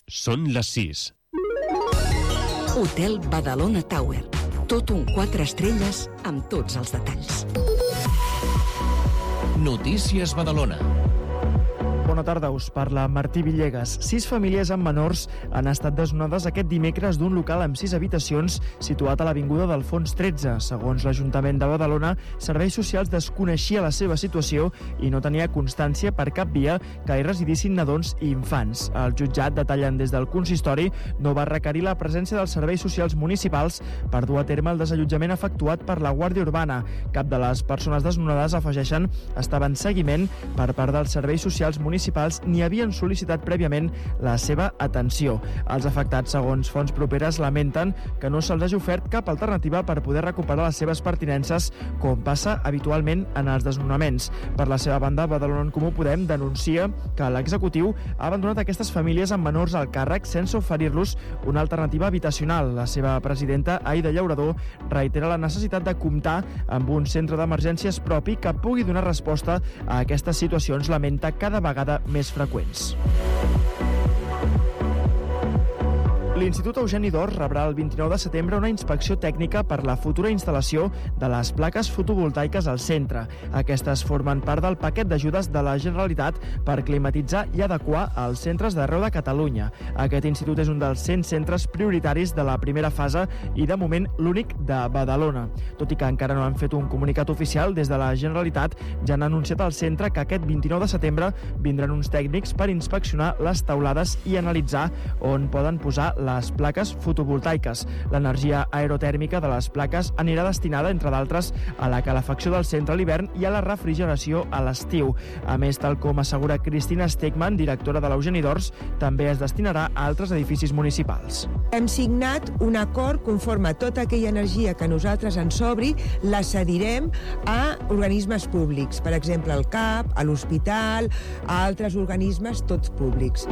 Són les 6. Hotel Badalona Tower. Tot un 4 estrelles amb tots els detalls. Notícies Badalona. Bona tarda, us parla Martí Villegas. 6 famílies amb menors han estat desnonades aquest dimecres d'un local amb 6 habitacions situat a l'avinguda d'Alfons 13. Segons l'Ajuntament de Badalona, Serveis Socials desconeixia la seva situació i no tenia constància per cap via que hi residissin nadons i infants. El jutjat, detallen des del consistori, no va requerir la presència dels serveis socials municipals per dur a terme el desallotjament efectuat per la Guàrdia Urbana. Cap de les persones desnonades, afegeixen, estava en seguiment per part dels serveis socials municipals ni havien sol·licitat prèviament la seva atenció. Els afectats, segons fonts properes, lamenten que no se'ls hagi ofert cap alternativa per poder recuperar les seves pertinences, com passa habitualment en els desnonaments. Per la seva banda, Badalona en Comú Podem denuncia que l'executiu ha abandonat aquestes famílies amb menors al càrrec sense oferir-los una alternativa habitacional. La seva presidenta, Aida Llaurador, reitera la necessitat de comptar amb un centre d'emergències propi que pugui donar resposta a aquestes situacions, lamenta, cada vegada més freqüents. L'Institut Eugeni d'Ors rebrà el 29 de setembre una inspecció tècnica per la futura instal·lació de les plaques fotovoltaiques al centre. Aquestes formen part del paquet d'ajudes de la Generalitat per climatitzar i adequar els centres d'arreu de Catalunya. Aquest institut és un dels 100 centres prioritaris de la primera fase i, de moment, l'únic de Badalona. Tot i que encara no han fet un comunicat oficial, des de la Generalitat ja han anunciat al centre que aquest 29 de setembre vindran uns tècnics per inspeccionar les teulades i analitzar on poden posar les plaques fotovoltaiques. L'energia aerotèrmica de les plaques anirà destinada, entre d'altres, a la calefacció del centre a l'hivern i a la refrigeració a l'estiu. A més, tal com assegura Cristina Stegman, directora de l'Eugeni d'Ors, també es destinarà a altres edificis municipals. Hem signat un acord conforme tota aquella energia que nosaltres ens sobri la cedirem a organismes públics, per exemple al CAP, a l'hospital, a altres organismes, tots públics.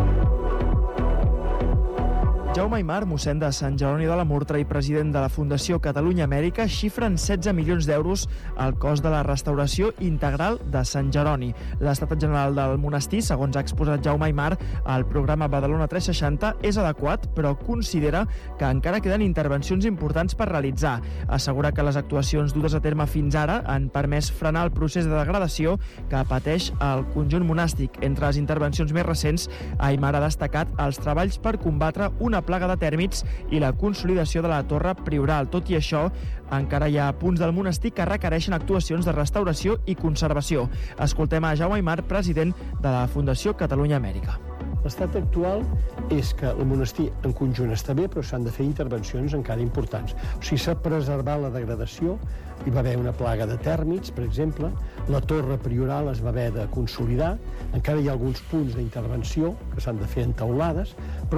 Jaume Aymar, mossèn de Sant Jeroni de la Murtra i president de la Fundació Catalunya Amèrica, xifren 16 milions d'euros al cost de la restauració integral de Sant Jeroni. L'estat general del monestir, segons ha exposat Jaume Aymar, al programa Badalona 360 és adequat, però considera que encara queden intervencions importants per realitzar. Assegura que les actuacions dutes a terme fins ara han permès frenar el procés de degradació que pateix el conjunt monàstic. Entre les intervencions més recents, Aymar ha destacat els treballs per combatre una plaga de tèrmits i la consolidació de la torre prioral. Tot i això, encara hi ha punts del monestir que requereixen actuacions de restauració i conservació. Escoltem a Jaume Aymar, president de la Fundació Catalunya Amèrica. L'estat actual és que el monestir en conjunt està bé, però s'han de fer intervencions encara importants. O sigui, s'ha preservat la degradació, hi va haver una plaga de tèrmits, per exemple, la torre prioral es va haver de consolidar, encara hi ha alguns punts d'intervenció que s'han de fer en teulades, però